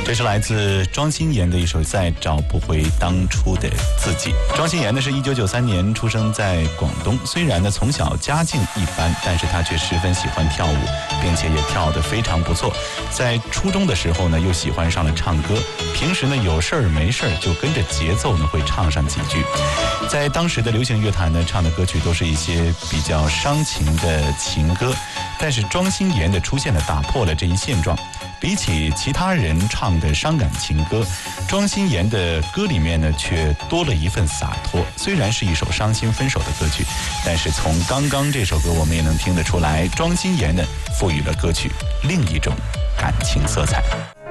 这是来自庄心妍的一首《再找不回当初的自己》。庄心妍呢是1993年出生在广东，虽然呢从小家境一般，但是她却十分喜欢跳舞，并且也跳得非常不错。在初中的时候呢，又喜欢上了唱歌，平时呢有事儿没事儿就跟着节奏呢会唱上几句。在当时的流行乐坛呢，唱的歌曲都是一些比较伤情的情歌，但是庄心妍的出现呢，打破了这一现状。比起其他人唱的伤感情歌，庄心妍的歌里面呢，却多了一份洒脱。虽然是一首伤心分手的歌曲，但是从刚刚这首歌我们也能听得出来，庄心妍呢赋予了歌曲另一种感情色彩。